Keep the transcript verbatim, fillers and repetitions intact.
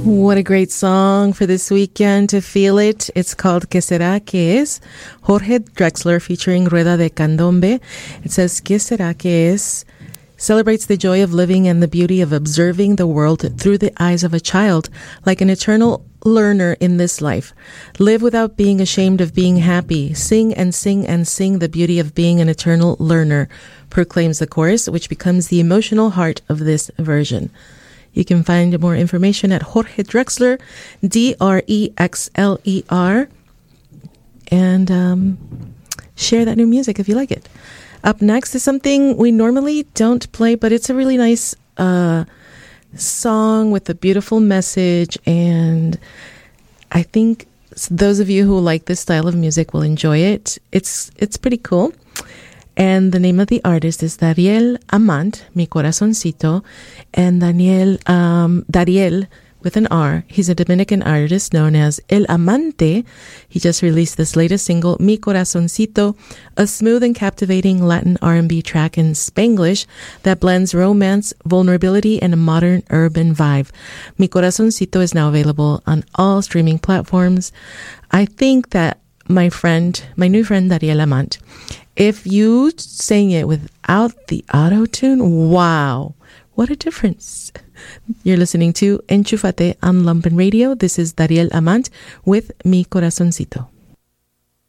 What a great song for this weekend to feel it. It's called ¿Qué será que es? Jorge Drexler featuring Rueda de Candombe. It says ¿Qué será que es? Celebrates the joy of living and the beauty of observing the world through the eyes of a child, like an eternal learner in this life. Live without being ashamed of being happy. Sing and sing and sing the beauty of being an eternal learner, proclaims the chorus, which becomes the emotional heart of this version. You can find more information at Jorge Drexler, D R E X L E R, and um, share that new music if you like it. Up next is something we normally don't play, but it's a really nice uh, song with a beautiful message, and I think those of you who like this style of music will enjoy it. It's it's pretty cool. And the name of the artist is Dariel Amant, Mi Corazoncito. And Daniel, um, Dariel, with an R, he's a Dominican artist known as El Amante. He just released this latest single, Mi Corazoncito, a smooth and captivating Latin R and B track in Spanglish that blends romance, vulnerability, and a modern urban vibe. Mi Corazoncito is now available on all streaming platforms. I think that my friend, my new friend Dariel Amant, if you sang it without the auto-tune, wow, what a difference. You're listening to Enchufate on Lumpen Radio. This is Dariel Amant with Mi Corazoncito.